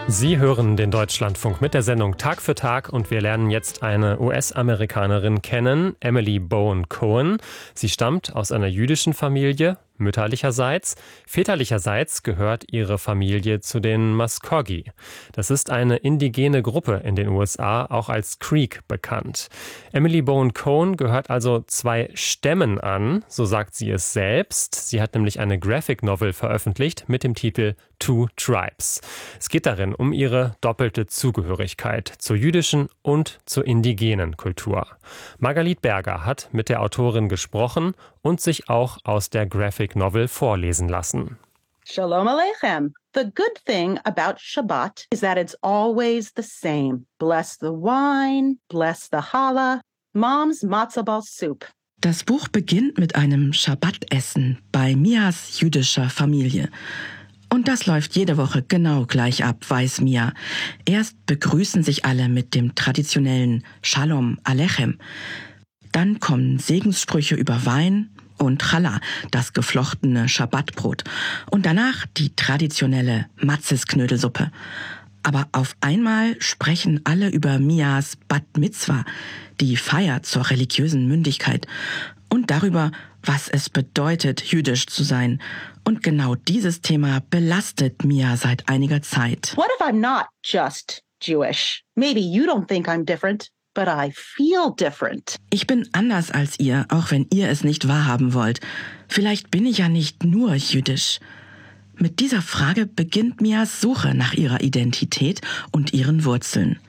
Sie hören den Deutschlandfunk mit der Sendung Tag für Tag und wir lernen jetzt eine US-Amerikanerin kennen, Emily Bowen Cohen. Sie stammt aus einer jüdischen Familie, mütterlicherseits. Väterlicherseits gehört ihre Familie zu den Muskogee. Das ist eine indigene Gruppe in den USA, auch als Creek bekannt. Emily Bowen Cohen gehört also 2 Stämmen an, so sagt sie es selbst. Sie hat nämlich eine Graphic Novel veröffentlicht mit dem Titel Two Tribes. Es geht darin um ihre doppelte Zugehörigkeit zur jüdischen und zur indigenen Kultur. Margalit Berger hat mit der Autorin gesprochen und sich auch aus der Graphic Novel vorlesen lassen. Shalom Aleichem. The good thing about Shabbat is that it's always the same. Bless the wine, bless the challah, Mom's matzo ball soup. Das Buch beginnt mit einem Schabbatessen bei Mias jüdischer Familie. Und das läuft jede Woche genau gleich ab, weiß Mia. Erst begrüßen sich alle mit dem traditionellen Shalom Aleichem. Dann kommen Segenssprüche über Wein und Challah, das geflochtene Schabbatbrot. Und danach die traditionelle Matzes-Knödelsuppe. Aber auf einmal sprechen alle über Mias Bat Mitzvah, die Feier zur religiösen Mündigkeit, und darüber, was es bedeutet, jüdisch zu sein. Und genau dieses Thema belastet Mia seit einiger Zeit. What if I'm not just Jewish? Maybe you don't think I'm different, but I feel different. Ich bin anders als ihr, auch wenn ihr es nicht wahrhaben wollt. Vielleicht bin ich ja nicht nur jüdisch. Mit dieser Frage beginnt Mias Suche nach ihrer Identität und ihren Wurzeln.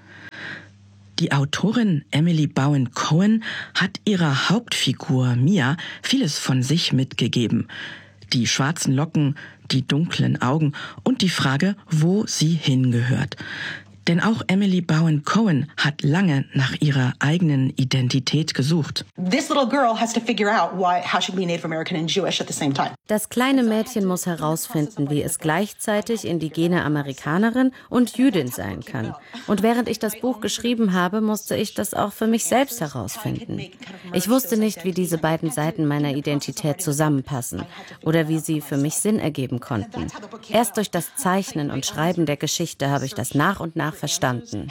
Die Autorin Emily Bowen Cohen hat ihrer Hauptfigur Mia vieles von sich mitgegeben. Die schwarzen Locken, die dunklen Augen und die Frage, wo sie hingehört. Denn auch Emily Bowen Cohen hat lange nach ihrer eigenen Identität gesucht. Das kleine Mädchen muss herausfinden, wie es gleichzeitig indigene Amerikanerin und Jüdin sein kann. Und während ich das Buch geschrieben habe, musste ich das auch für mich selbst herausfinden. Ich wusste nicht, wie diese beiden Seiten meiner Identität zusammenpassen oder wie sie für mich Sinn ergeben konnten. Erst durch das Zeichnen und Schreiben der Geschichte habe ich das nach und nach verstanden.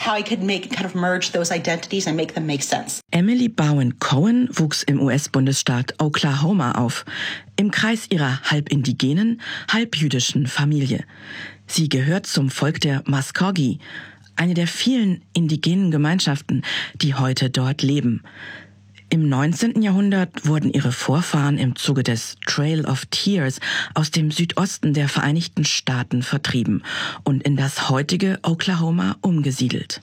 Emily Bowen Cohen wuchs im US-Bundesstaat Oklahoma auf, im Kreis ihrer halb indigenen, halb jüdischen Familie. Sie gehört zum Volk der Muskogee, eine der vielen indigenen Gemeinschaften, die heute dort leben. Im 19. Jahrhundert wurden ihre Vorfahren im Zuge des Trail of Tears aus dem Südosten der Vereinigten Staaten vertrieben und in das heutige Oklahoma umgesiedelt.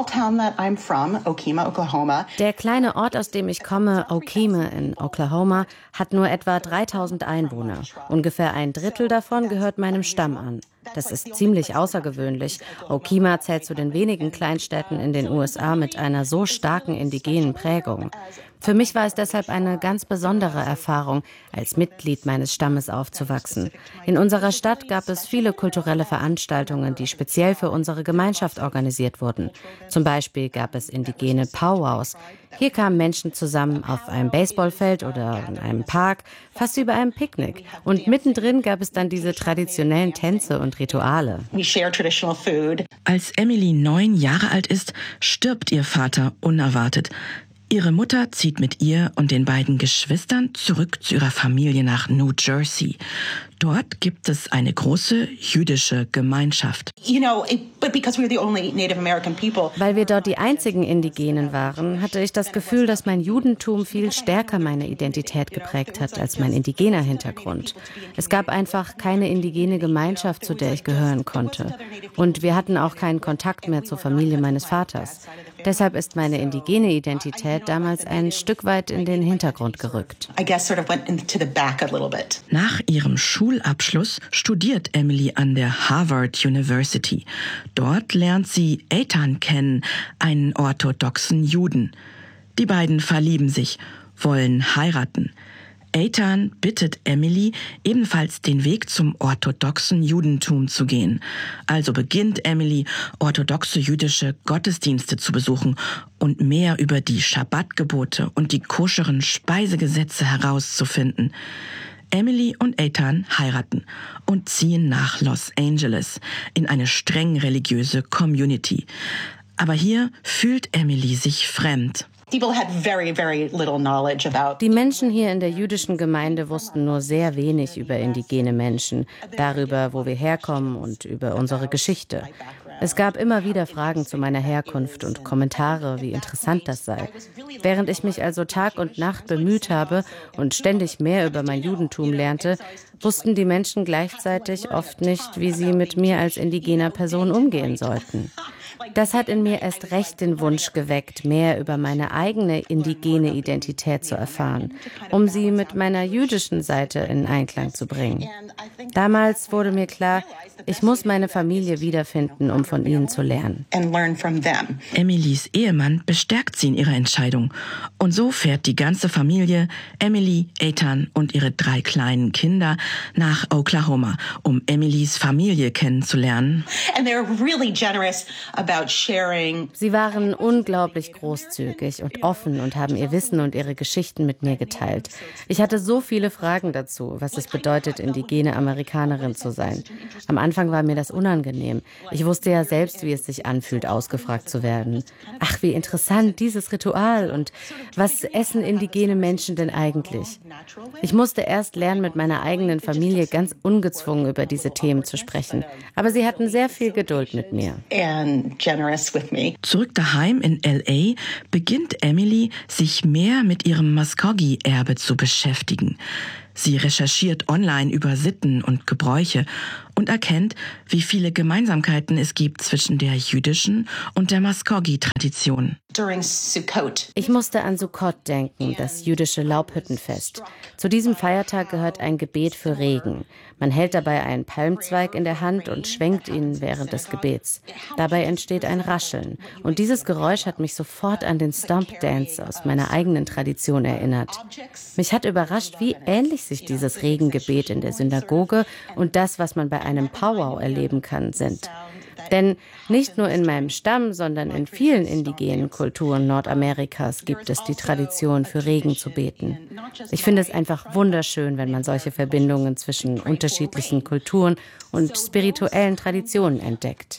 Der kleine Ort, aus dem ich komme, Okemah in Oklahoma, hat nur etwa 3000 Einwohner. Ungefähr ein Drittel davon gehört meinem Stamm an. Das ist ziemlich außergewöhnlich. Okemah zählt zu den wenigen Kleinstädten in den USA mit einer so starken indigenen Prägung. Für mich war es deshalb eine ganz besondere Erfahrung, als Mitglied meines Stammes aufzuwachsen. In unserer Stadt gab es viele kulturelle Veranstaltungen, die speziell für unsere Gemeinschaft organisiert wurden. Zum Beispiel gab es indigene Powwows. Hier kamen Menschen zusammen auf einem Baseballfeld oder in einem Park, fast wie bei einem Picknick. Und mittendrin gab es dann diese traditionellen Tänze und Rituale. Als Emily 9 Jahre alt ist, stirbt ihr Vater unerwartet. Ihre Mutter zieht mit ihr und den beiden Geschwistern zurück zu ihrer Familie nach New Jersey. Dort gibt es eine große jüdische Gemeinschaft. Weil wir dort die einzigen Indigenen waren, hatte ich das Gefühl, dass mein Judentum viel stärker meine Identität geprägt hat als mein indigener Hintergrund. Es gab einfach keine indigene Gemeinschaft, zu der ich gehören konnte. Und wir hatten auch keinen Kontakt mehr zur Familie meines Vaters. Deshalb ist meine indigene Identität damals ein Stück weit in den Hintergrund gerückt. Nach ihrem Schulabschluss studiert Emily an der Harvard University. Dort lernt sie Eitan kennen, einen orthodoxen Juden. Die beiden verlieben sich, wollen heiraten. Eitan bittet Emily, ebenfalls den Weg zum orthodoxen Judentum zu gehen. Also beginnt Emily, orthodoxe jüdische Gottesdienste zu besuchen und mehr über die Schabbatgebote und die koscheren Speisegesetze herauszufinden. Emily und Eitan heiraten und ziehen nach Los Angeles in eine streng religiöse Community. Aber hier fühlt Emily sich fremd. Die Menschen hier in der jüdischen Gemeinde wussten nur sehr wenig über indigene Menschen, darüber, wo wir herkommen und über unsere Geschichte. Es gab immer wieder Fragen zu meiner Herkunft und Kommentare, wie interessant das sei. Während ich mich also Tag und Nacht bemüht habe und ständig mehr über mein Judentum lernte, wussten die Menschen gleichzeitig oft nicht, wie sie mit mir als indigener Person umgehen sollten. Das hat in mir erst recht den Wunsch geweckt, mehr über meine eigene indigene Identität zu erfahren, um sie mit meiner jüdischen Seite in Einklang zu bringen. Damals wurde mir klar, ich muss meine Familie wiederfinden, um von ihnen zu lernen. Emilys Ehemann bestärkt sie in ihrer Entscheidung. Und so fährt die ganze Familie, Emily, Eitan und ihre 3 kleinen Kinder, nach Oklahoma, um Emilys Familie kennenzulernen. Sie waren unglaublich großzügig und offen und haben ihr Wissen und ihre Geschichten mit mir geteilt. Ich hatte so viele Fragen dazu, was es bedeutet, indigene Amerikanerin zu sein. Am Anfang war mir das unangenehm. Ich wusste ja selbst, wie es sich anfühlt, ausgefragt zu werden. Ach, wie interessant, dieses Ritual, und was essen indigene Menschen denn eigentlich? Ich musste erst lernen, mit meiner eigenen Familie ganz ungezwungen über diese Themen zu sprechen. Aber sie hatten sehr viel Geduld mit mir. Zurück daheim in L.A. beginnt Emily, sich mehr mit ihrem Muskogee-Erbe zu beschäftigen. Sie recherchiert online über Sitten und Gebräuche und erkennt, wie viele Gemeinsamkeiten es gibt zwischen der jüdischen und der Muskogee-Tradition. Ich musste an Sukkot denken, das jüdische Laubhüttenfest. Zu diesem Feiertag gehört ein Gebet für Regen. Man hält dabei einen Palmzweig in der Hand und schwenkt ihn während des Gebets. Dabei entsteht ein Rascheln. Und dieses Geräusch hat mich sofort an den Stomp Dance aus meiner eigenen Tradition erinnert. Mich hat überrascht, wie ähnlich sich dieses Regengebet in der Synagoge und das, was man bei einem Powwow erleben kann, sind. Denn nicht nur in meinem Stamm, sondern in vielen indigenen Kulturen Nordamerikas gibt es die Tradition, für Regen zu beten. Ich finde es einfach wunderschön, wenn man solche Verbindungen zwischen unterschiedlichen Kulturen und spirituellen Traditionen entdeckt.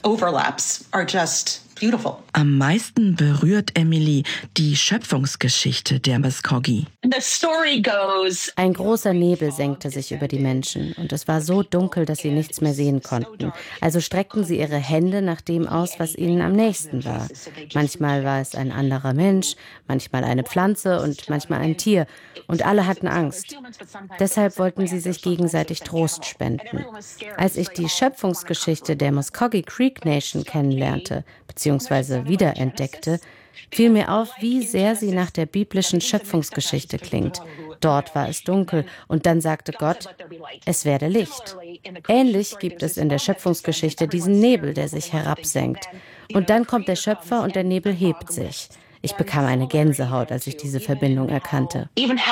Am meisten berührt Emily die Schöpfungsgeschichte der Muskogee. Ein großer Nebel senkte sich über die Menschen und es war so dunkel, dass sie nichts mehr sehen konnten. Also streckten sie ihre Hände nach dem aus, was ihnen am nächsten war. Manchmal war es ein anderer Mensch, manchmal eine Pflanze und manchmal ein Tier. Und alle hatten Angst. Deshalb wollten sie sich gegenseitig Trost spenden. Als ich die Schöpfungsgeschichte der Muskogee Creek Nation kennenlernte, beziehungsweise wiederentdeckte, fiel mir auf, wie sehr sie nach der biblischen Schöpfungsgeschichte klingt. Dort war es dunkel und dann sagte Gott, es werde Licht. Ähnlich gibt es in der Schöpfungsgeschichte diesen Nebel, der sich herabsenkt. Und dann kommt der Schöpfer und der Nebel hebt sich. Ich bekam eine Gänsehaut, als ich diese Verbindung erkannte.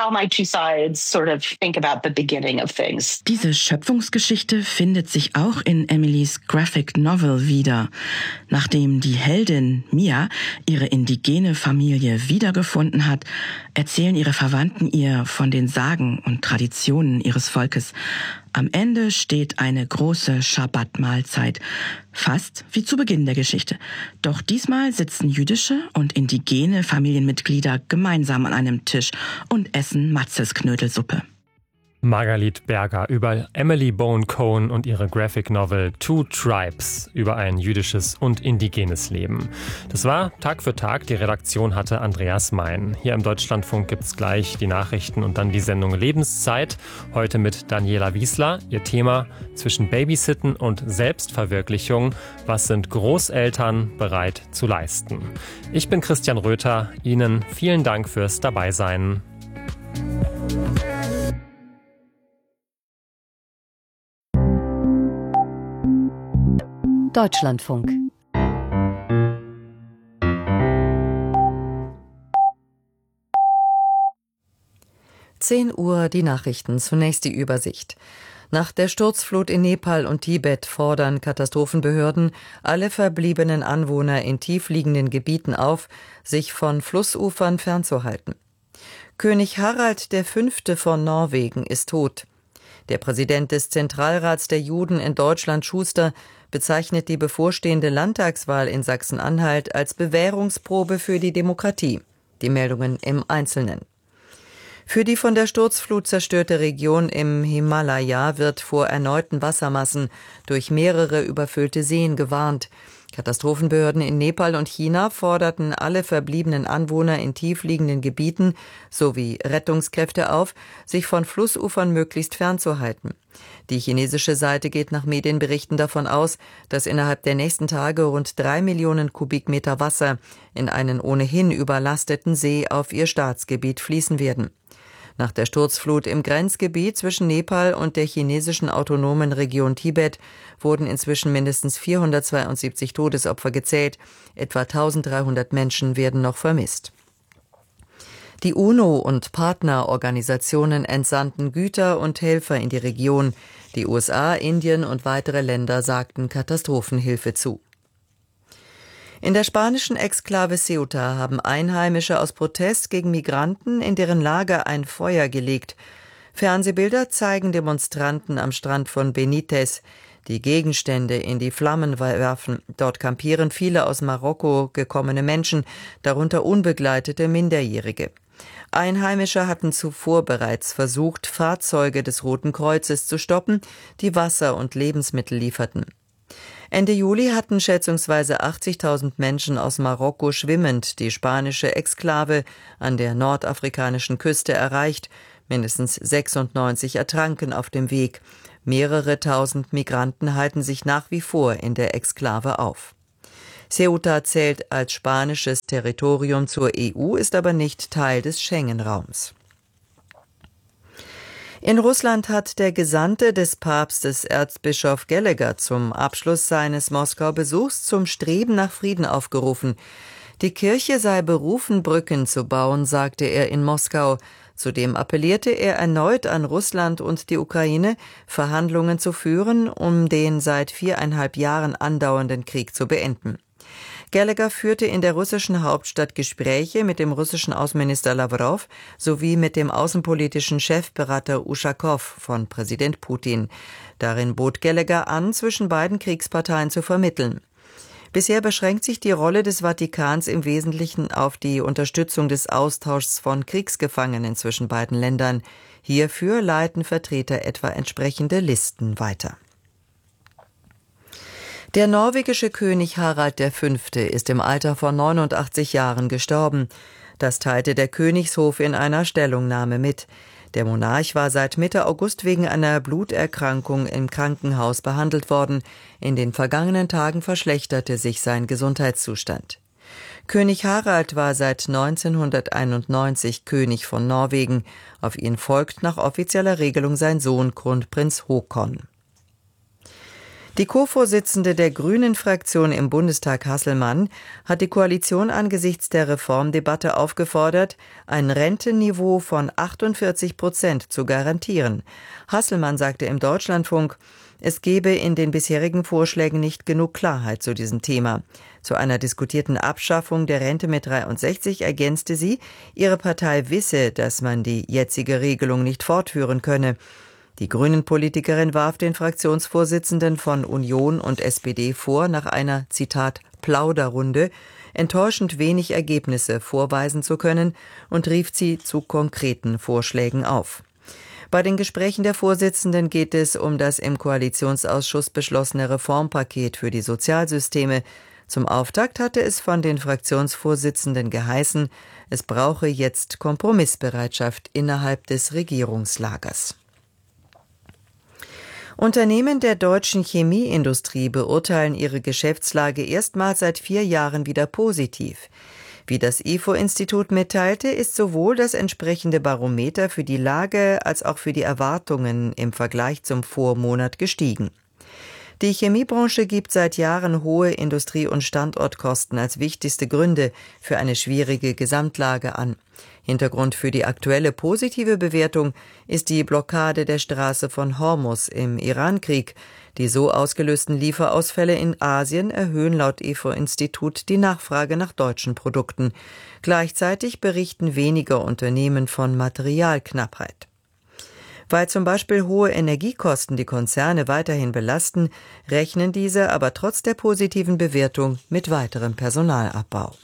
Diese Schöpfungsgeschichte findet sich auch in Emilys Graphic Novel wieder. Nachdem die Heldin Mia ihre indigene Familie wiedergefunden hat, erzählen ihre Verwandten ihr von den Sagen und Traditionen ihres Volkes. Am Ende steht eine große Schabbat-Mahlzeit, fast wie zu Beginn der Geschichte. Doch diesmal sitzen jüdische und indigene Familienmitglieder gemeinsam an einem Tisch und essen Matzesknödelsuppe. Margalit Berger über Emily Bowen Cohen und ihre Graphic Novel Two Tribes über ein jüdisches und indigenes Leben. Das war Tag für Tag. Die Redaktion hatte Andreas Mein. Hier im Deutschlandfunk gibt's gleich die Nachrichten und dann die Sendung Lebenszeit. Heute mit Daniela Wiesler. Ihr Thema: zwischen Babysitten und Selbstverwirklichung. Was sind Großeltern bereit zu leisten? Ich bin Christian Röther. Ihnen vielen Dank fürs Dabeisein. Deutschlandfunk. Uhr die Nachrichten. Zunächst die Übersicht. Nach der Sturzflut in Nepal und Tibet fordern Katastrophenbehörden alle verbliebenen Anwohner in tiefliegenden Gebieten auf, sich von Flussufern fernzuhalten. König Harald V. von Norwegen ist tot. Der Präsident des Zentralrats der Juden in Deutschland, Schuster, bezeichnet die bevorstehende Landtagswahl in Sachsen-Anhalt als Bewährungsprobe für die Demokratie. Die Meldungen im Einzelnen. Für die von der Sturzflut zerstörte Region im Himalaya wird vor erneuten Wassermassen durch mehrere überfüllte Seen gewarnt. Katastrophenbehörden in Nepal und China forderten alle verbliebenen Anwohner in tiefliegenden Gebieten sowie Rettungskräfte auf, sich von Flussufern möglichst fernzuhalten. Die chinesische Seite geht nach Medienberichten davon aus, dass innerhalb der nächsten Tage rund 3 Millionen Kubikmeter Wasser in einen ohnehin überlasteten See auf ihr Staatsgebiet fließen werden. Nach der Sturzflut im Grenzgebiet zwischen Nepal und der chinesischen autonomen Region Tibet wurden inzwischen mindestens 472 Todesopfer gezählt. Etwa 1300 Menschen werden noch vermisst. Die UNO und Partnerorganisationen entsandten Güter und Helfer in die Region. Die USA, Indien und weitere Länder sagten Katastrophenhilfe zu. In der spanischen Exklave Ceuta haben Einheimische aus Protest gegen Migranten in deren Lager ein Feuer gelegt. Fernsehbilder zeigen Demonstranten am Strand von Benítez, die Gegenstände in die Flammen werfen. Dort kampieren viele aus Marokko gekommene Menschen, darunter unbegleitete Minderjährige. Einheimische hatten zuvor bereits versucht, Fahrzeuge des Roten Kreuzes zu stoppen, die Wasser und Lebensmittel lieferten. Ende Juli hatten schätzungsweise 80.000 Menschen aus Marokko schwimmend die spanische Exklave an der nordafrikanischen Küste erreicht. Mindestens 96 ertranken auf dem Weg. Mehrere tausend Migranten halten sich nach wie vor in der Exklave auf. Ceuta zählt als spanisches Territorium zur EU, ist aber nicht Teil des Schengen-Raums. In Russland hat der Gesandte des Papstes, Erzbischof Gallagher, zum Abschluss seines Moskau-Besuchs zum Streben nach Frieden aufgerufen. Die Kirche sei berufen, Brücken zu bauen, sagte er in Moskau. Zudem appellierte er erneut an Russland und die Ukraine, Verhandlungen zu führen, um den seit 4,5 Jahren andauernden Krieg zu beenden. Gallagher führte in der russischen Hauptstadt Gespräche mit dem russischen Außenminister Lawrow sowie mit dem außenpolitischen Chefberater Uschakow von Präsident Putin. Darin bot Gallagher an, zwischen beiden Kriegsparteien zu vermitteln. Bisher beschränkt sich die Rolle des Vatikans im Wesentlichen auf die Unterstützung des Austauschs von Kriegsgefangenen zwischen beiden Ländern. Hierfür leiten Vertreter etwa entsprechende Listen weiter. Der norwegische König Harald V. ist im Alter von 89 Jahren gestorben. Das teilte der Königshof in einer Stellungnahme mit. Der Monarch war seit Mitte August wegen einer Bluterkrankung im Krankenhaus behandelt worden. In den vergangenen Tagen verschlechterte sich sein Gesundheitszustand. König Harald war seit 1991 König von Norwegen. Auf ihn folgt nach offizieller Regelung sein Sohn Kronprinz Haakon. Die Co-Vorsitzende der Grünen-Fraktion im Bundestag, Hasselmann, hat die Koalition angesichts der Reformdebatte aufgefordert, ein Rentenniveau von 48% zu garantieren. Hasselmann sagte im Deutschlandfunk, es gebe in den bisherigen Vorschlägen nicht genug Klarheit zu diesem Thema. Zu einer diskutierten Abschaffung der Rente mit 63 ergänzte sie, ihre Partei wisse, dass man die jetzige Regelung nicht fortführen könne. Die Grünen-Politikerin warf den Fraktionsvorsitzenden von Union und SPD vor, nach einer, Zitat, Plauderrunde enttäuschend wenig Ergebnisse vorweisen zu können und rief sie zu konkreten Vorschlägen auf. Bei den Gesprächen der Vorsitzenden geht es um das im Koalitionsausschuss beschlossene Reformpaket für die Sozialsysteme. Zum Auftakt hatte es von den Fraktionsvorsitzenden geheißen, es brauche jetzt Kompromissbereitschaft innerhalb des Regierungslagers. Unternehmen der deutschen Chemieindustrie beurteilen ihre Geschäftslage erstmals seit 4 Jahren wieder positiv. Wie das IFO-Institut mitteilte, ist sowohl das entsprechende Barometer für die Lage als auch für die Erwartungen im Vergleich zum Vormonat gestiegen. Die Chemiebranche gibt seit Jahren hohe Industrie- und Standortkosten als wichtigste Gründe für eine schwierige Gesamtlage an. Hintergrund für die aktuelle positive Bewertung ist die Blockade der Straße von Hormuz im Irankrieg. Die so ausgelösten Lieferausfälle in Asien erhöhen laut IFO-Institut die Nachfrage nach deutschen Produkten. Gleichzeitig berichten weniger Unternehmen von Materialknappheit. Weil zum Beispiel hohe Energiekosten die Konzerne weiterhin belasten, rechnen diese aber trotz der positiven Bewertung mit weiterem Personalabbau.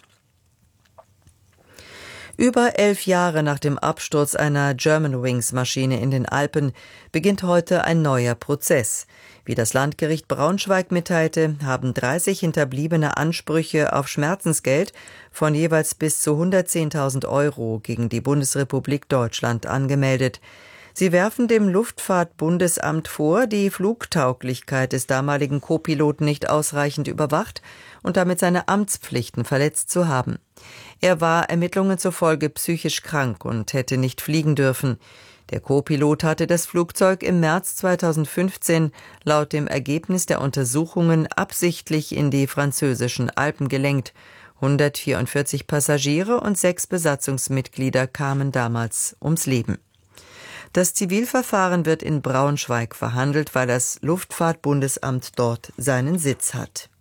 Über 11 Jahre nach dem Absturz einer Germanwings-Maschine in den Alpen beginnt heute ein neuer Prozess. Wie das Landgericht Braunschweig mitteilte, haben 30 Hinterbliebene Ansprüche auf Schmerzensgeld von jeweils bis zu 110.000 € gegen die Bundesrepublik Deutschland angemeldet. Sie werfen dem Luftfahrtbundesamt vor, die Flugtauglichkeit des damaligen Co-Piloten nicht ausreichend überwacht und damit seine Amtspflichten verletzt zu haben. Er war Ermittlungen zufolge psychisch krank und hätte nicht fliegen dürfen. Der Co-Pilot hatte das Flugzeug im März 2015 laut dem Ergebnis der Untersuchungen absichtlich in die französischen Alpen gelenkt. 144 Passagiere und 6 Besatzungsmitglieder kamen damals ums Leben. Das Zivilverfahren wird in Braunschweig verhandelt, weil das Luftfahrtbundesamt dort seinen Sitz hat.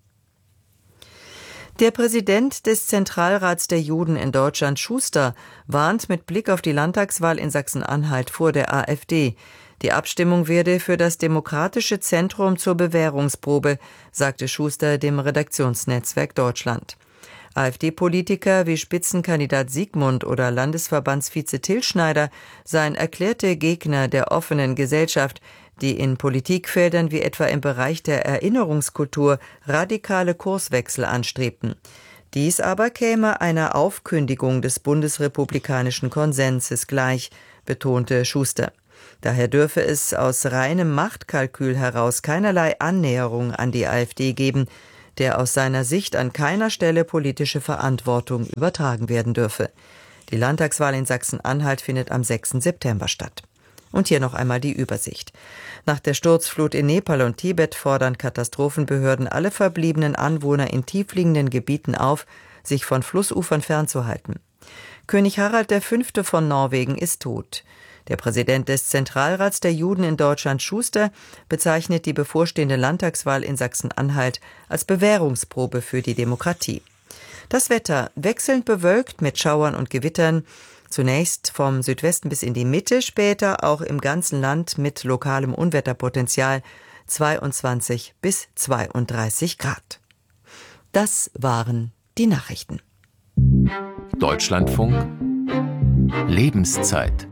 Der Präsident des Zentralrats der Juden in Deutschland, Schuster, warnt mit Blick auf die Landtagswahl in Sachsen-Anhalt vor der AfD. Die Abstimmung werde für das demokratische Zentrum zur Bewährungsprobe, sagte Schuster dem Redaktionsnetzwerk Deutschland. AfD-Politiker wie Spitzenkandidat Siegmund oder Landesverbandsvize Till Schneider seien erklärte Gegner der offenen Gesellschaft, die in Politikfeldern wie etwa im Bereich der Erinnerungskultur radikale Kurswechsel anstrebten. Dies aber käme einer Aufkündigung des bundesrepublikanischen Konsenses gleich, betonte Schuster. Daher dürfe es aus reinem Machtkalkül heraus keinerlei Annäherung an die AfD geben, der aus seiner Sicht an keiner Stelle politische Verantwortung übertragen werden dürfe. Die Landtagswahl in Sachsen-Anhalt findet am 6. September statt. Und hier noch einmal die Übersicht. Nach der Sturzflut in Nepal und Tibet fordern Katastrophenbehörden alle verbliebenen Anwohner in tiefliegenden Gebieten auf, sich von Flussufern fernzuhalten. König Harald V. von Norwegen ist tot. Der Präsident des Zentralrats der Juden in Deutschland, Schuster, bezeichnet die bevorstehende Landtagswahl in Sachsen-Anhalt als Bewährungsprobe für die Demokratie. Das Wetter wechselnd bewölkt mit Schauern und Gewittern, zunächst vom Südwesten bis in die Mitte, später auch im ganzen Land mit lokalem Unwetterpotenzial 22 bis 32 Grad. Das waren die Nachrichten. Deutschlandfunk Lebenszeit.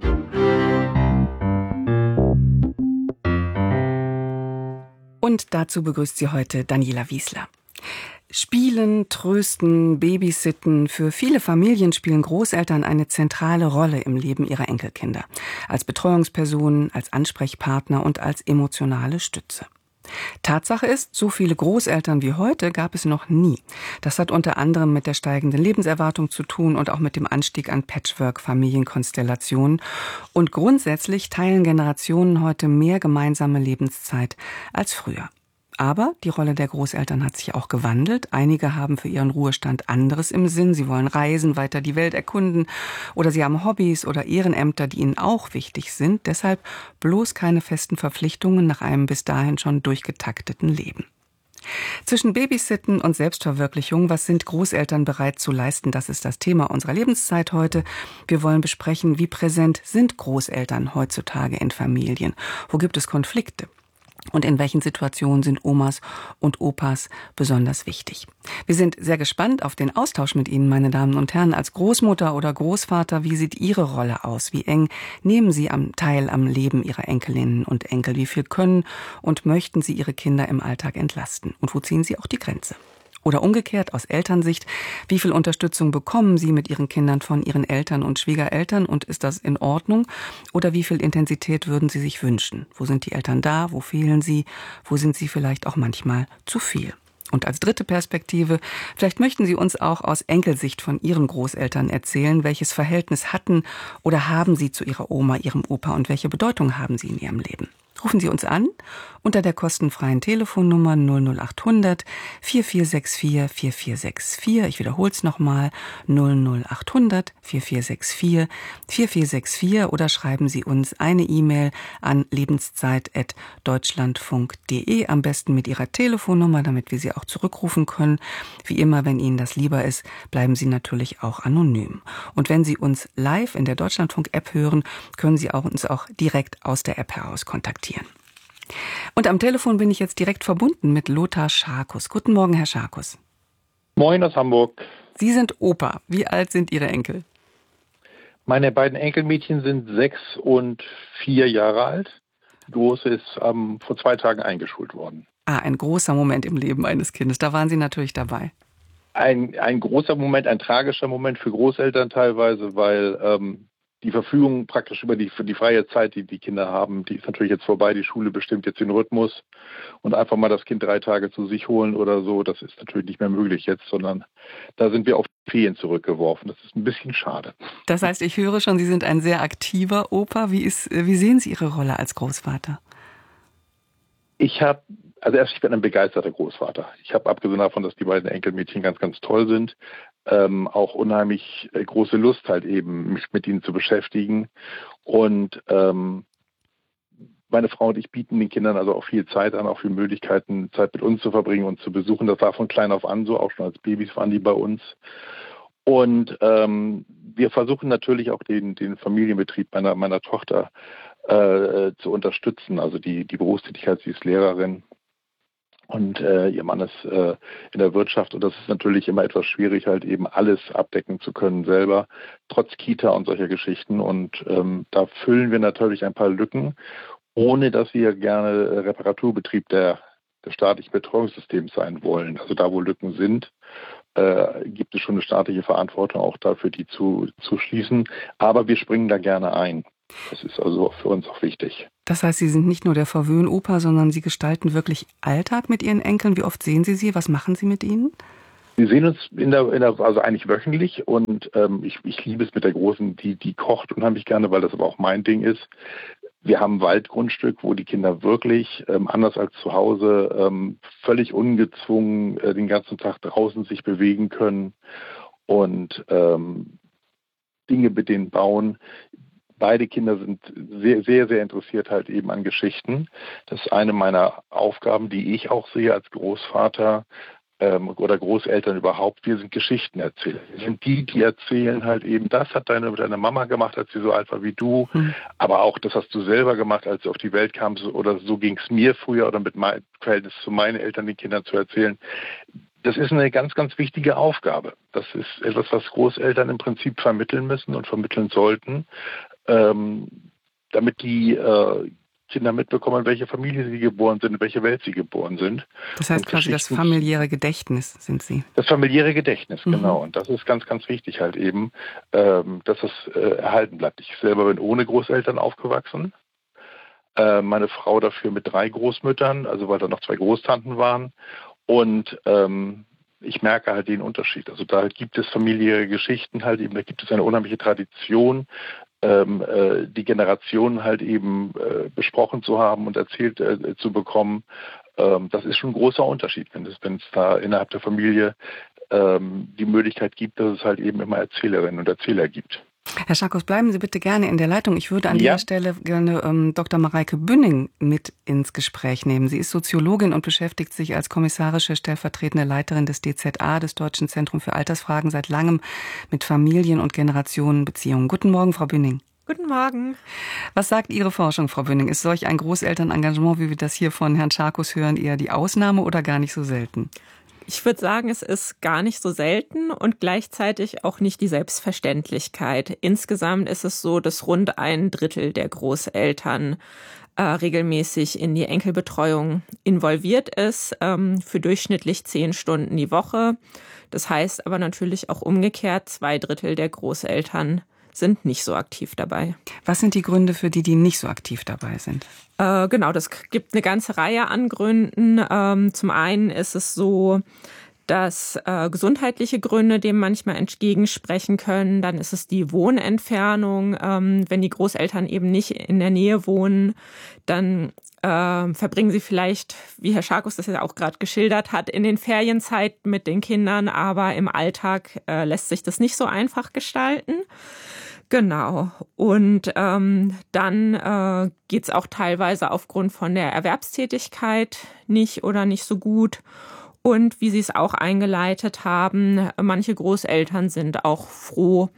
Und dazu begrüßt sie heute Daniela Wiesler. Spielen, trösten, babysitten. Für viele Familien spielen Großeltern eine zentrale Rolle im Leben ihrer Enkelkinder. Als Betreuungspersonen, als Ansprechpartner und als emotionale Stütze. Tatsache ist, so viele Großeltern wie heute gab es noch nie. Das hat unter anderem mit der steigenden Lebenserwartung zu tun und auch mit dem Anstieg an Patchwork-Familienkonstellationen. Und grundsätzlich teilen Generationen heute mehr gemeinsame Lebenszeit als früher. Aber die Rolle der Großeltern hat sich auch gewandelt. Einige haben für ihren Ruhestand anderes im Sinn. Sie wollen reisen, weiter die Welt erkunden oder sie haben Hobbys oder Ehrenämter, die ihnen auch wichtig sind. Deshalb bloß keine festen Verpflichtungen nach einem bis dahin schon durchgetakteten Leben. Zwischen Babysitten und Selbstverwirklichung, was sind Großeltern bereit zu leisten? Das ist das Thema unserer Lebenszeit heute. Wir wollen besprechen, wie präsent sind Großeltern heutzutage in Familien? Wo gibt es Konflikte? Und in welchen Situationen sind Omas und Opas besonders wichtig? Wir sind sehr gespannt auf den Austausch mit Ihnen, meine Damen und Herren. Als Großmutter oder Großvater, wie sieht Ihre Rolle aus? Wie eng nehmen Sie teil am Leben Ihrer Enkelinnen und Enkel? Wie viel können und möchten Sie Ihre Kinder im Alltag entlasten? Und wo ziehen Sie auch die Grenze? Oder umgekehrt, aus Elternsicht, wie viel Unterstützung bekommen Sie mit Ihren Kindern von Ihren Eltern und Schwiegereltern und ist das in Ordnung? Oder wie viel Intensität würden Sie sich wünschen? Wo sind die Eltern da? Wo fehlen sie? Wo sind sie vielleicht auch manchmal zu viel? Und als dritte Perspektive, vielleicht möchten Sie uns auch aus Enkelsicht von Ihren Großeltern erzählen, welches Verhältnis hatten oder haben Sie zu Ihrer Oma, Ihrem Opa und welche Bedeutung haben sie in Ihrem Leben? Rufen Sie uns an unter der kostenfreien Telefonnummer 00800 4464 4464. Ich wiederhole es nochmal, 00800 4464 4464 oder schreiben Sie uns eine E-Mail an lebenszeit@deutschlandfunk.de, am besten mit Ihrer Telefonnummer, damit wir Sie auch zurückrufen können. Wie immer, wenn Ihnen das lieber ist, bleiben Sie natürlich auch anonym. Und wenn Sie uns live in der Deutschlandfunk-App hören, können Sie uns auch direkt aus der App heraus kontaktieren. Und am Telefon bin ich jetzt direkt verbunden mit Lothar Scharkus. Guten Morgen, Herr Scharkus. Moin aus Hamburg. Sie sind Opa. Wie alt sind Ihre Enkel? Meine beiden Enkelmädchen sind 6 und 4 Jahre alt. Die Große ist vor 2 Tagen eingeschult worden. Ein großer Moment im Leben eines Kindes. Da waren Sie natürlich dabei. Ein großer Moment, ein tragischer Moment für Großeltern teilweise, weil die Verfügung praktisch über die freie Zeit, die die Kinder haben, die ist natürlich jetzt vorbei. Die Schule bestimmt jetzt den Rhythmus. Und einfach mal das Kind 3 Tage zu sich holen oder so, das ist natürlich nicht mehr möglich jetzt, sondern da sind wir auf Ferien zurückgeworfen. Das ist ein bisschen schade. Das heißt, ich höre schon, Sie sind ein sehr aktiver Opa. Wie sehen Sie Ihre Rolle als Großvater? Ich bin ein begeisterter Großvater. Ich habe, abgesehen davon, dass die beiden Enkelmädchen ganz, ganz toll sind, auch unheimlich große Lust halt eben, mich mit ihnen zu beschäftigen. Und meine Frau und ich bieten den Kindern also auch viel Zeit an, auch viele Möglichkeiten, Zeit mit uns zu verbringen und zu besuchen. Das war von klein auf an so, auch schon als Babys waren die bei uns. Und wir versuchen natürlich auch den Familienbetrieb meiner Tochter zu unterstützen. Also die Berufstätigkeit, sie ist Lehrerin. Und ihr Mann ist in der Wirtschaft und das ist natürlich immer etwas schwierig, halt eben alles abdecken zu können selber, trotz Kita und solcher Geschichten. Und da füllen wir natürlich ein paar Lücken, ohne dass wir gerne Reparaturbetrieb des staatlichen Betreuungssystems sein wollen. Also da, wo Lücken sind, gibt es schon eine staatliche Verantwortung auch dafür, die zu schließen. Aber wir springen da gerne ein. Das ist also für uns auch wichtig. Das heißt, Sie sind nicht nur der Verwöhn-Opa, sondern Sie gestalten wirklich Alltag mit Ihren Enkeln. Wie oft sehen Sie sie? Was machen Sie mit ihnen? Wir sehen uns also eigentlich wöchentlich und ich liebe es mit der Großen, die kocht unheimlich gerne, weil das aber auch mein Ding ist. Wir haben ein Waldgrundstück, wo die Kinder wirklich, anders als zu Hause, völlig ungezwungen den ganzen Tag draußen sich bewegen können und Dinge mit denen bauen. Beide Kinder sind sehr, sehr, sehr interessiert halt eben an Geschichten. Das ist eine meiner Aufgaben, die ich auch sehe als Großvater oder Großeltern überhaupt. Wir sind Geschichtenerzähler. Wir sind die erzählen halt eben, das hat deine Mama gemacht, als sie so alt war wie du. Aber auch, das hast du selber gemacht, als du auf die Welt kamst. Oder so ging es mir früher oder mit meinem Verhältnis zu meinen Eltern, den Kindern zu erzählen. Das ist eine ganz, ganz wichtige Aufgabe. Das ist etwas, was Großeltern im Prinzip vermitteln müssen und vermitteln sollten, damit die Kinder mitbekommen, welche Familie sie geboren sind, in welche Welt sie geboren sind. Das heißt quasi das familiäre Gedächtnis sind Sie. Das familiäre Gedächtnis, genau. Und das ist ganz, ganz wichtig halt eben, dass das erhalten bleibt. Ich selber bin ohne Großeltern aufgewachsen. Meine Frau dafür mit 3 Großmüttern, also weil da noch 2 Großtanten waren. Und ich merke halt den Unterschied. Also da gibt es familiäre Geschichten halt eben, da gibt es eine unheimliche Tradition, die Generationen halt eben besprochen zu haben und erzählt zu bekommen. Das ist schon ein großer Unterschied, wenn es da innerhalb der Familie die Möglichkeit gibt, dass es halt eben immer Erzählerinnen und Erzähler gibt. Herr Scharkus, bleiben Sie bitte gerne in der Leitung. Ich würde an dieser Stelle gerne Dr. Mareike Bünning mit ins Gespräch nehmen. Sie ist Soziologin und beschäftigt sich als kommissarische stellvertretende Leiterin des DZA, des Deutschen Zentrum für Altersfragen, seit langem mit Familien- und Generationenbeziehungen. Guten Morgen, Frau Bünning. Guten Morgen. Was sagt Ihre Forschung, Frau Bünning? Ist solch ein Großelternengagement, wie wir das hier von Herrn Scharkus hören, eher die Ausnahme oder gar nicht so selten? Ich würde sagen, es ist gar nicht so selten und gleichzeitig auch nicht die Selbstverständlichkeit. Insgesamt ist es so, dass rund 1/3 der Großeltern regelmäßig in die Enkelbetreuung involviert ist, für durchschnittlich 10 Stunden die Woche. Das heißt aber natürlich auch umgekehrt, 2/3 der Großeltern sind nicht so aktiv dabei. Was sind die Gründe für die nicht so aktiv dabei sind? Genau, das gibt eine ganze Reihe an Gründen. Zum einen ist es so, dass gesundheitliche Gründe dem manchmal entgegensprechen können. Dann ist es die Wohnentfernung. Wenn die Großeltern eben nicht in der Nähe wohnen, dann verbringen sie vielleicht, wie Herr Scharkus das ja auch gerade geschildert hat, in den Ferienzeiten mit den Kindern, aber im Alltag lässt sich das nicht so einfach gestalten. Genau. Und dann geht's auch teilweise aufgrund von der Erwerbstätigkeit nicht so gut. Und wie Sie es auch eingeleitet haben, manche Großeltern sind auch froh,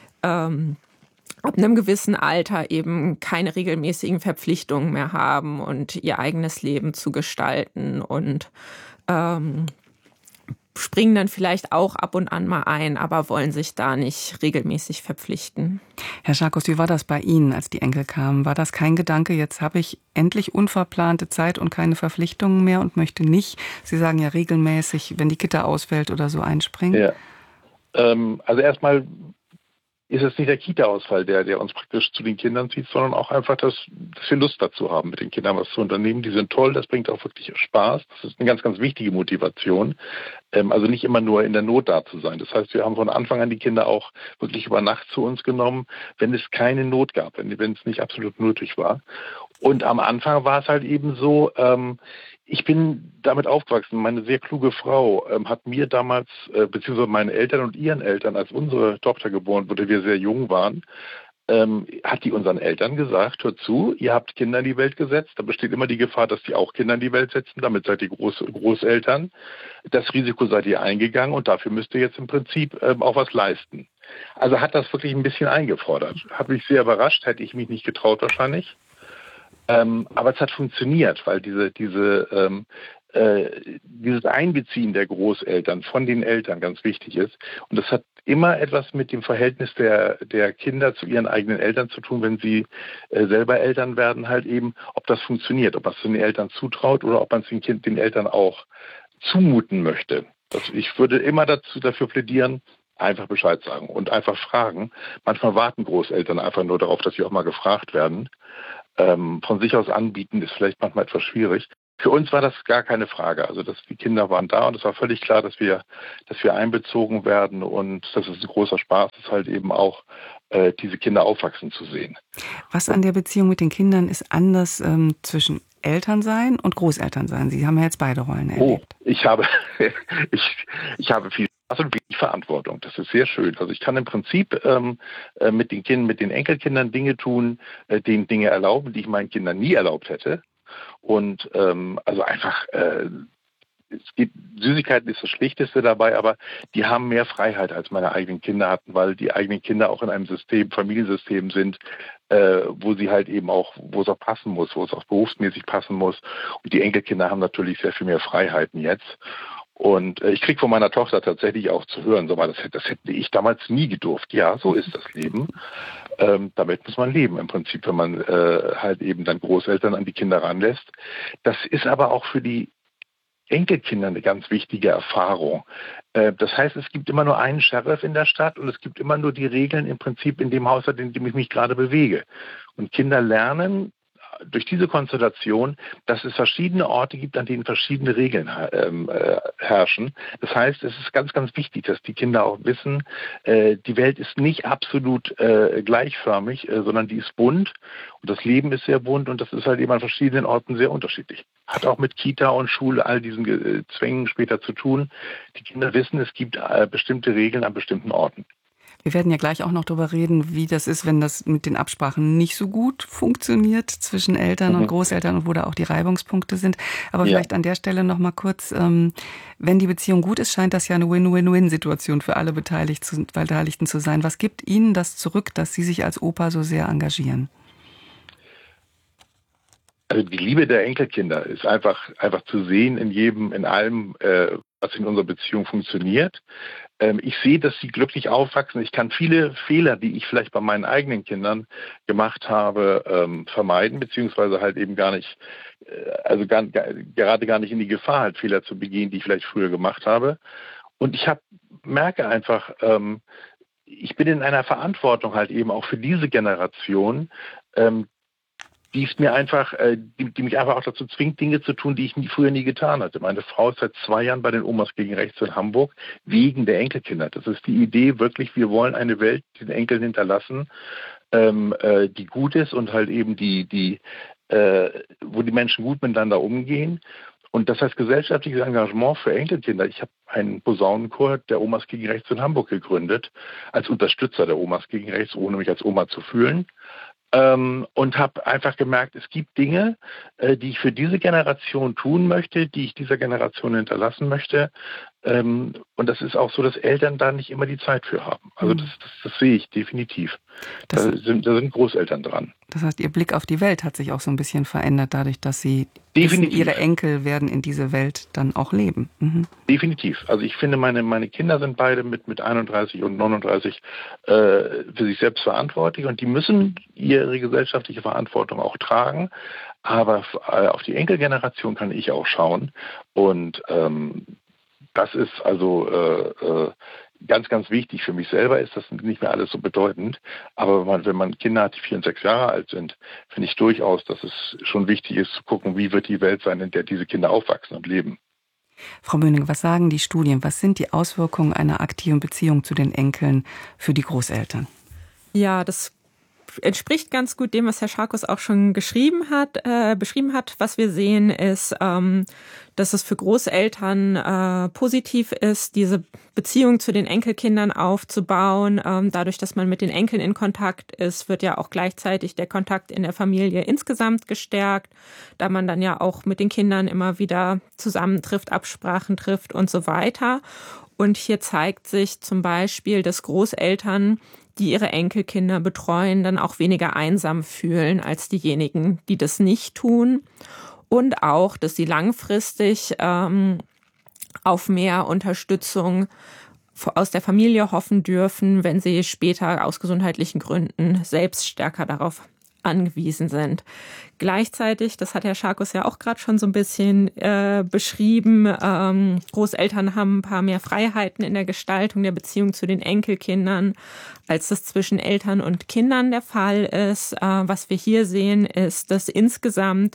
ab einem gewissen Alter eben keine regelmäßigen Verpflichtungen mehr haben und ihr eigenes Leben zu gestalten und springen dann vielleicht auch ab und an mal ein, aber wollen sich da nicht regelmäßig verpflichten. Herr Scharkus, wie war das bei Ihnen, als die Enkel kamen? War das kein Gedanke, jetzt habe ich endlich unverplante Zeit und keine Verpflichtungen mehr und möchte nicht, Sie sagen ja regelmäßig, wenn die Kita ausfällt oder so, einspringen? Ja. Also erstmal ist es nicht der Kita-Ausfall, der uns praktisch zu den Kindern zieht, sondern auch einfach, dass wir Lust dazu haben, mit den Kindern was zu unternehmen. Die sind toll, das bringt auch wirklich Spaß. Das ist eine ganz, ganz wichtige Motivation. Also nicht immer nur in der Not da zu sein. Das heißt, wir haben von Anfang an die Kinder auch wirklich über Nacht zu uns genommen, wenn es keine Not gab, wenn es nicht absolut nötig war. Und am Anfang war es halt eben so, ich bin damit aufgewachsen. Meine sehr kluge Frau hat mir damals, beziehungsweise meine Eltern und ihren Eltern, als unsere Tochter geboren wurde, wir sehr jung waren, hat die unseren Eltern gesagt, hört zu, ihr habt Kinder in die Welt gesetzt, da besteht immer die Gefahr, dass die auch Kinder in die Welt setzen, damit seid ihr Großeltern. Das Risiko seid ihr eingegangen und dafür müsst ihr jetzt im Prinzip auch was leisten. Also hat das wirklich ein bisschen eingefordert. Hat mich sehr überrascht, hätte ich mich nicht getraut wahrscheinlich. Aber es hat funktioniert, weil dieses Einbeziehen der Großeltern von den Eltern ganz wichtig ist. Und das hat immer etwas mit dem Verhältnis der Kinder zu ihren eigenen Eltern zu tun, wenn sie selber Eltern werden, halt eben, ob das funktioniert, ob man es den Eltern zutraut oder ob man es den Eltern auch zumuten möchte. Ich würde immer dafür plädieren, einfach Bescheid sagen und einfach fragen. Manchmal warten Großeltern einfach nur darauf, dass sie auch mal gefragt werden. Von sich aus anbieten ist vielleicht manchmal etwas schwierig. Für uns war das gar keine Frage. Also die Kinder waren da und es war völlig klar, dass wir einbezogen werden und dass es ein großer Spaß ist, halt eben auch diese Kinder aufwachsen zu sehen. Was an der Beziehung mit den Kindern ist anders zwischen Elternsein und Großelternsein? Sie haben ja jetzt beide Rollen erlebt. Ich habe viel Spaß und wenig Verantwortung. Das ist sehr schön. Also ich kann im Prinzip mit den Enkelkindern Dinge tun, denen Dinge erlauben, die ich meinen Kindern nie erlaubt hätte. Und also einfach, Süßigkeiten ist das Schlichteste dabei, aber die haben mehr Freiheit, als meine eigenen Kinder hatten, weil die eigenen Kinder auch in einem Familiensystem sind, wo sie halt eben auch, wo es auch passen muss, wo es auch berufsmäßig passen muss. Und die Enkelkinder haben natürlich sehr viel mehr Freiheiten jetzt. Und ich kriege von meiner Tochter tatsächlich auch zu hören, so, das hätte ich damals nie gedurft. Ja, so ist das Leben. Damit muss man leben im Prinzip, wenn man halt eben dann Großeltern an die Kinder ranlässt. Das ist aber auch für die Enkelkinder eine ganz wichtige Erfahrung. Das heißt, es gibt immer nur einen Sheriff in der Stadt und es gibt immer nur die Regeln im Prinzip in dem Haushalt, in dem ich mich gerade bewege. Und Kinder lernen durch diese Konstellation, dass es verschiedene Orte gibt, an denen verschiedene Regeln herrschen. Das heißt, es ist ganz, ganz wichtig, dass die Kinder auch wissen, die Welt ist nicht absolut gleichförmig, sondern die ist bunt und das Leben ist sehr bunt und das ist halt eben an verschiedenen Orten sehr unterschiedlich. Hat auch mit Kita und Schule, all diesen Zwängen später zu tun. Die Kinder wissen, es gibt bestimmte Regeln an bestimmten Orten. Wir werden ja gleich auch noch darüber reden, wie das ist, wenn das mit den Absprachen nicht so gut funktioniert zwischen Eltern und Großeltern und wo da auch die Reibungspunkte sind. Aber vielleicht an der Stelle noch mal kurz, wenn die Beziehung gut ist, scheint das ja eine Win-Win-Win-Situation für alle Beteiligten zu sein. Was gibt Ihnen das zurück, dass Sie sich als Opa so sehr engagieren? Also die Liebe der Enkelkinder ist einfach zu sehen in allem, was in unserer Beziehung funktioniert. Ich sehe, dass sie glücklich aufwachsen. Ich kann viele Fehler, die ich vielleicht bei meinen eigenen Kindern gemacht habe, vermeiden, beziehungsweise halt eben gar nicht in die Gefahr, halt Fehler zu begehen, die ich vielleicht früher gemacht habe. Und ich merke einfach, ich bin in einer Verantwortung halt eben auch für diese Generation, die ist mir einfach, die mich einfach auch dazu zwingt, Dinge zu tun, die ich früher nie getan hatte. Meine Frau ist seit 2 Jahren bei den Omas gegen Rechts in Hamburg wegen der Enkelkinder. Das ist die Idee wirklich, wir wollen eine Welt den Enkeln hinterlassen, die gut ist und halt eben wo die Menschen gut miteinander umgehen. Und das heißt gesellschaftliches Engagement für Enkelkinder. Ich habe einen Posaunenchor der Omas gegen Rechts in Hamburg gegründet, als Unterstützer der Omas gegen Rechts, ohne mich als Oma zu fühlen. Und habe einfach gemerkt, es gibt Dinge, die ich für diese Generation tun möchte, die ich dieser Generation hinterlassen möchte. Und das ist auch so, dass Eltern da nicht immer die Zeit für haben. Also das sehe ich definitiv. Da sind Großeltern dran. Das heißt, Ihr Blick auf die Welt hat sich auch so ein bisschen verändert, dadurch, dass Sie wissen, Ihre Enkel werden in diese Welt dann auch leben. Mhm. Definitiv. Also ich finde, meine Kinder sind beide mit 31 und 39 für sich selbst verantwortlich und die müssen ihre gesellschaftliche Verantwortung auch tragen. Aber auf die Enkelgeneration kann ich auch schauen. Und das ist also ganz, ganz wichtig. Für mich selber ist das nicht mehr alles so bedeutend. Aber wenn man Kinder hat, die 4 und 6 Jahre alt sind, finde ich durchaus, dass es schon wichtig ist zu gucken, wie wird die Welt sein, in der diese Kinder aufwachsen und leben. Frau Böning, was sagen die Studien? Was sind die Auswirkungen einer aktiven Beziehung zu den Enkeln für die Großeltern? Ja, das entspricht ganz gut dem, was Herr Scharkus auch schon beschrieben hat. Was wir sehen, ist, dass es für Großeltern positiv ist, diese Beziehung zu den Enkelkindern aufzubauen. Dadurch, dass man mit den Enkeln in Kontakt ist, wird ja auch gleichzeitig der Kontakt in der Familie insgesamt gestärkt, da man dann ja auch mit den Kindern immer wieder zusammentrifft, Absprachen trifft und so weiter. Und hier zeigt sich zum Beispiel, dass Großeltern, die ihre Enkelkinder betreuen, dann auch weniger einsam fühlen als diejenigen, die das nicht tun. Und auch, dass sie langfristig auf mehr Unterstützung aus der Familie hoffen dürfen, wenn sie später aus gesundheitlichen Gründen selbst stärker darauf angewiesen sind. Gleichzeitig, das hat Herr Scharkus ja auch gerade schon so ein bisschen beschrieben, Großeltern haben ein paar mehr Freiheiten in der Gestaltung der Beziehung zu den Enkelkindern, als das zwischen Eltern und Kindern der Fall ist. Was wir hier sehen, ist, dass insgesamt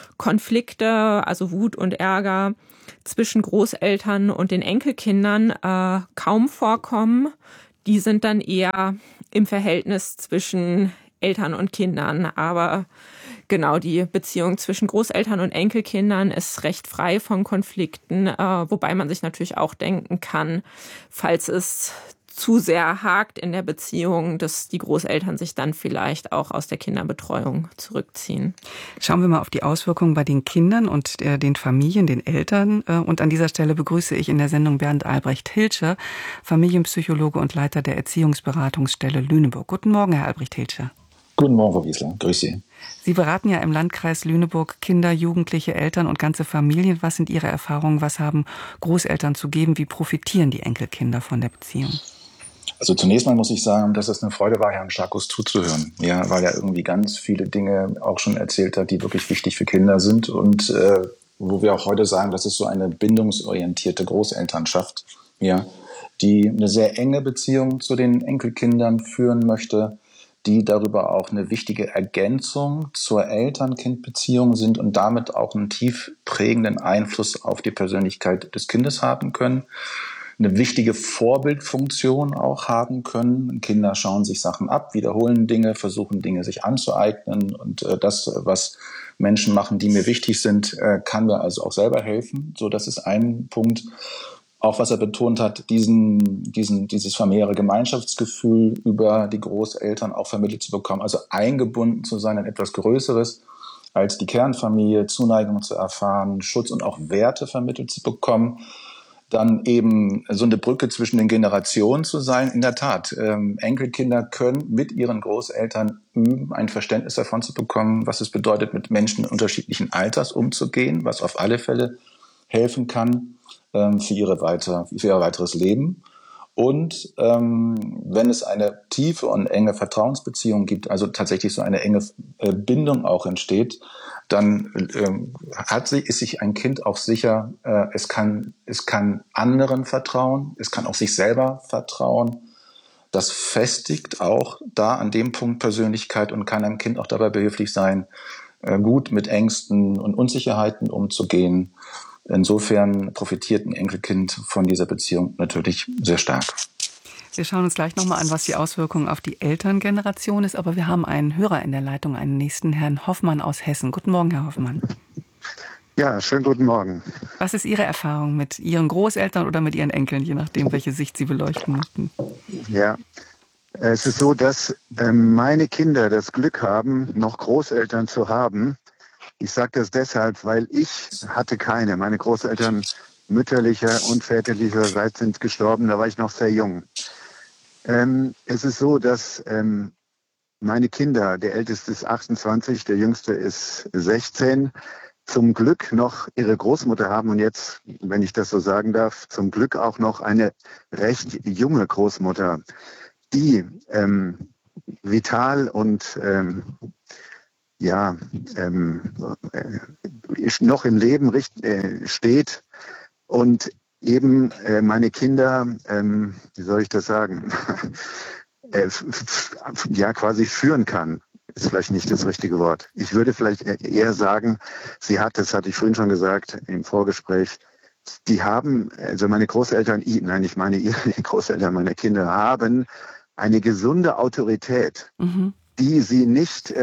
Konflikte, also Wut und Ärger zwischen Großeltern und den Enkelkindern kaum vorkommen. Die sind dann eher im Verhältnis zwischen Eltern und Kindern, aber genau, die Beziehung zwischen Großeltern und Enkelkindern ist recht frei von Konflikten, wobei man sich natürlich auch denken kann, falls es zu sehr hakt in der Beziehung, dass die Großeltern sich dann vielleicht auch aus der Kinderbetreuung zurückziehen. Schauen wir mal auf die Auswirkungen bei den Kindern und den Familien, den Eltern. Und an dieser Stelle begrüße ich in der Sendung Bernd Albrecht-Hilscher, Familienpsychologe und Leiter der Erziehungsberatungsstelle Lüneburg. Guten Morgen, Herr Albrecht-Hilscher. Guten Morgen, Frau Wiesler. Grüß Sie. Sie beraten ja im Landkreis Lüneburg Kinder, Jugendliche, Eltern und ganze Familien. Was sind Ihre Erfahrungen? Was haben Großeltern zu geben? Wie profitieren die Enkelkinder von der Beziehung? Also zunächst mal muss ich sagen, dass es eine Freude war, Herrn Scharkus zuzuhören. Ja, weil er irgendwie ganz viele Dinge auch schon erzählt hat, die wirklich wichtig für Kinder sind und wo wir auch heute sagen, das ist so eine bindungsorientierte Großelternschaft, ja, die eine sehr enge Beziehung zu den Enkelkindern führen möchte, die darüber auch eine wichtige Ergänzung zur Eltern-Kind-Beziehung sind und damit auch einen tief prägenden Einfluss auf die Persönlichkeit des Kindes haben können, eine wichtige Vorbildfunktion auch haben können. Kinder schauen sich Sachen ab, wiederholen Dinge, versuchen Dinge sich anzueignen und das, was Menschen machen, die mir wichtig sind, kann mir also auch selber helfen. So, das ist ein Punkt. Auch was er betont hat, dieses familiäre Gemeinschaftsgefühl über die Großeltern auch vermittelt zu bekommen, also eingebunden zu sein in etwas Größeres als die Kernfamilie, Zuneigung zu erfahren, Schutz und auch Werte vermittelt zu bekommen. Dann eben so eine Brücke zwischen den Generationen zu sein. In der Tat, Enkelkinder können mit ihren Großeltern üben, ein Verständnis davon zu bekommen, was es bedeutet, mit Menschen unterschiedlichen Alters umzugehen, was auf alle Fälle helfen kann für ihr weiteres Leben. Und wenn es eine tiefe und enge Vertrauensbeziehung gibt, also tatsächlich so eine enge Bindung auch entsteht, dann ist sich ein Kind auch sicher, es kann anderen vertrauen, es kann auch sich selber vertrauen. Das festigt auch da an dem Punkt Persönlichkeit und kann einem Kind auch dabei behilflich sein, gut mit Ängsten und Unsicherheiten umzugehen. Insofern profitiert ein Enkelkind von dieser Beziehung natürlich sehr stark. Wir schauen uns gleich nochmal an, was die Auswirkung auf die Elterngeneration ist. Aber wir haben einen Hörer in der Leitung, einen nächsten, Herrn Hoffmann aus Hessen. Guten Morgen, Herr Hoffmann. Ja, schönen guten Morgen. Was ist Ihre Erfahrung mit Ihren Großeltern oder mit Ihren Enkeln, je nachdem, welche Sicht Sie beleuchten möchten? Ja, es ist so, dass meine Kinder das Glück haben, noch Großeltern zu haben. Ich sage das deshalb, weil ich hatte keine. Meine Großeltern mütterlicher und väterlicherseits sind gestorben, da war ich noch sehr jung. Es ist so, dass meine Kinder, der älteste ist 28, der jüngste ist 16, zum Glück noch ihre Großmutter haben und jetzt, wenn ich das so sagen darf, zum Glück auch noch eine recht junge Großmutter, die vital und noch im Leben steht und eben meine Kinder, wie soll ich das sagen, quasi führen kann. Ist vielleicht nicht das richtige Wort. Ich würde vielleicht eher sagen, das hatte ich vorhin schon gesagt im Vorgespräch, die haben, also meine Großeltern, nein, ich meine ihre Großeltern, meine Kinder haben eine gesunde Autorität, die sie nicht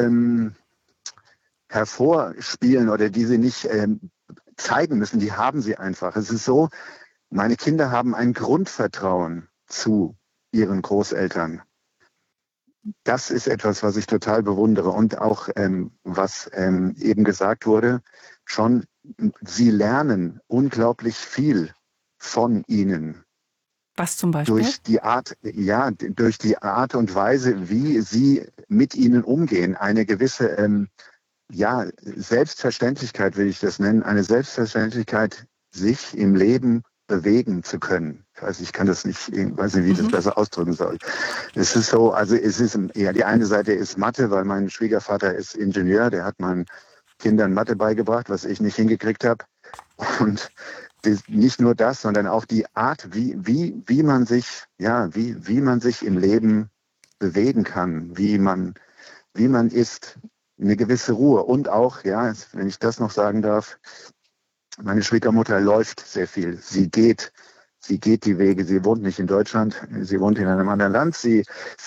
hervorspielen oder die sie nicht zeigen müssen, die haben sie einfach. Es ist so, meine Kinder haben ein Grundvertrauen zu ihren Großeltern. Das ist etwas, was ich total bewundere. Und auch, was eben gesagt wurde, schon, sie lernen unglaublich viel von ihnen. Was zum Beispiel? Durch die Art und Weise, wie sie mit ihnen umgehen. Eine gewisse, Selbstverständlichkeit will ich das nennen. Eine Selbstverständlichkeit, sich im Leben bewegen zu können. Ich kann das nicht, weiß nicht, wie ich das besser ausdrücken soll. Es ist so, also es ist, die eine Seite ist Mathe, weil mein Schwiegervater ist Ingenieur, der hat meinen Kindern Mathe beigebracht, was ich nicht hingekriegt habe. Und nicht nur das, sondern auch die Art, wie man sich im Leben bewegen kann, wie man ist, eine gewisse Ruhe. Und auch, wenn ich das noch sagen darf, meine Schwiegermutter läuft sehr viel. Sie geht die Wege. Sie wohnt nicht in Deutschland. Sie wohnt in einem anderen Land. Sie